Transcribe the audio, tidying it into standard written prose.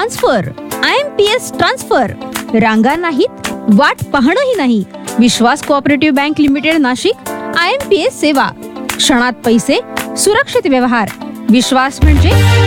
Transfer. IMPS transfer. रांगा नाहीत, वाट पाहणंही नाही. विश्वास cooperative bank limited Nashik. IMPS सेवा. क्षणात पैसे, सुरक्षित व्यवहार. विश्वास म्हणजे